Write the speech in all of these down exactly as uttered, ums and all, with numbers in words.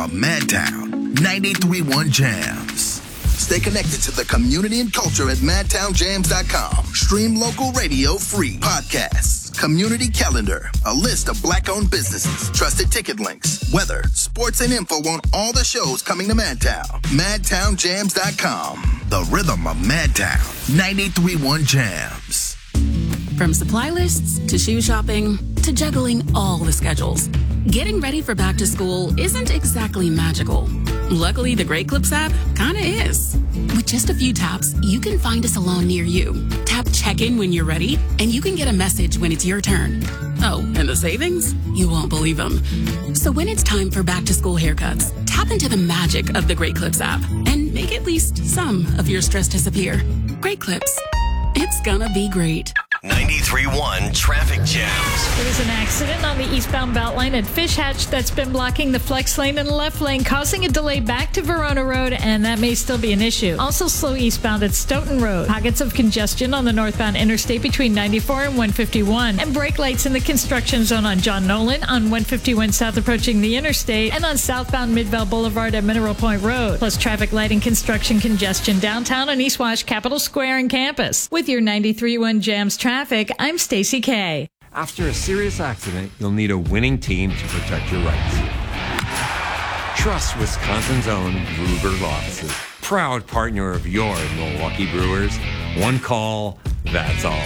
rhythm of Madtown. ninety-three point one Jams. Stay connected to the community and culture at madtown jams dot com. Stream local radio free. Podcasts, community calendar, a list of black-owned businesses, trusted ticket links, weather, sports, and info on all the shows coming to Madtown. madtown jams dot com. The rhythm of Madtown. ninety-three point one Jams. From supply lists to shoe shopping to juggling all the schedules, getting ready for back to school isn't exactly magical. Luckily, the Great Clips app kinda is. With just a few taps, you can find a salon near you. Tap check-in when you're ready, and you can get a message when it's your turn. Oh, and the savings? You won't believe them. So when it's time for back to school haircuts, tap into the magic of the Great Clips app and make at least some of your stress disappear. Great Clips. It's gonna be great. ninety-three point one Traffic Jams. There was an accident on the eastbound Beltline at Fish Hatch that's been blocking the flex lane and left lane, causing a delay back to Verona Road, and that may still be an issue. Also slow eastbound at Stoughton Road. Pockets of congestion on the northbound interstate between ninety-four and one fifty-one, and brake lights in the construction zone on John Nolan, on one fifty-one south approaching the interstate, and on southbound Midvale Boulevard at Mineral Point Road. Plus traffic light and construction congestion downtown on East Wash, Capitol Square, and campus. With your ninety-three point one Jams Traffic, I'm Stacey K. After a serious accident, you'll need a winning team to protect your rights. Trust Wisconsin's own Ruger Law Offices, proud partner of your Milwaukee Brewers. One call, that's all.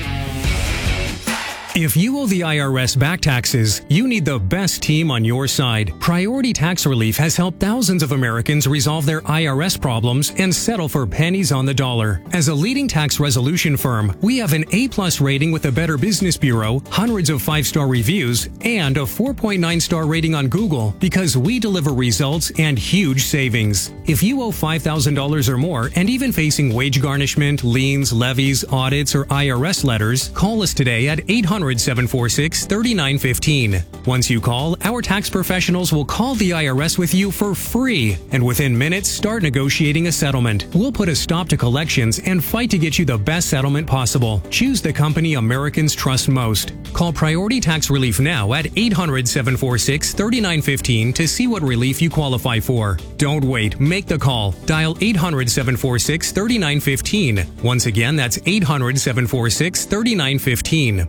If you owe the I R S back taxes, you need the best team on your side. Priority Tax Relief has helped thousands of Americans resolve their I R S problems and settle for pennies on the dollar. As a leading tax resolution firm, we have an A-plus rating with the Better Business Bureau, hundreds of five-star reviews, and a four point nine star rating on Google because we deliver results and huge savings. If you owe five thousand dollars or more and even facing wage garnishment, liens, levies, audits, or I R S letters, call us today at eight hundred, seven four six, three nine one five. Once you call, our tax professionals will call the I R S with you for free, and within minutes start negotiating a settlement. We'll put a stop to collections and fight to get you the best settlement possible. Choose the company Americans trust most. Call Priority Tax Relief now at eight hundred, seven four six, three nine one five to see what relief you qualify for. Don't wait. Make the call. Dial eight hundred, seven four six, three nine one five. Once again, that's eight hundred, seven four six, three nine one five.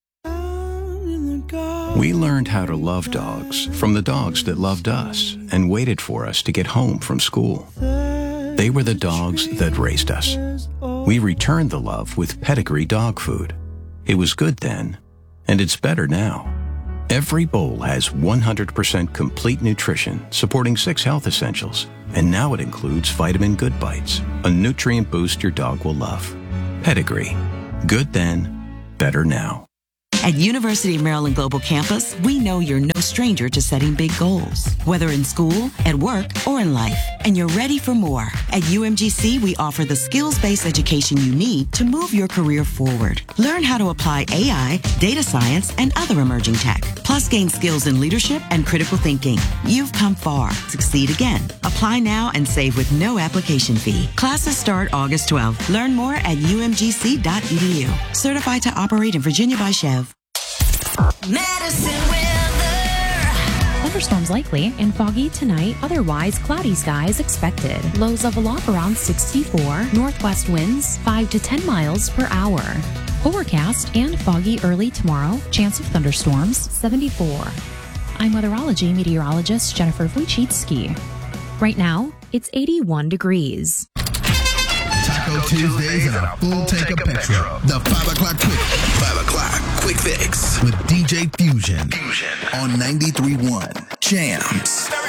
We learned how to love dogs from the dogs that loved us and waited for us to get home from school. They were the dogs that raised us. We returned the love with Pedigree dog food. It was good then, and it's better now. Every bowl has one hundred percent complete nutrition, supporting six health essentials, and now it includes Vitamin Good Bites, a nutrient boost your dog will love. Pedigree. Good then, better now. At University of Maryland Global Campus, we know you're no stranger to setting big goals, whether in school, at work, or in life, and you're ready for more. At U M G C, we offer the skills-based education you need to move your career forward. Learn how to apply A I, data science, and other emerging tech, plus gain skills in leadership and critical thinking. You've come far. Succeed again. Apply now and save with no application fee. Classes start August twelfth. Learn more at U M G C dot E D U. Certified to operate in Virginia by Chev. Medicine weather. Thunderstorms likely and foggy tonight. Otherwise, cloudy skies expected. Lows level off around sixty-four. Northwest winds five to ten miles per hour. Overcast and foggy early tomorrow. Chance of thunderstorms seventy-four. I'm weatherology meteorologist Jennifer Wojcicki. Right now, it's eighty-one degrees. Taco Tuesdays and a full tank of petrol. The five o'clock quick. five o'clock quick fix with D J Fusion. Fusion on ninety-three point one Jams.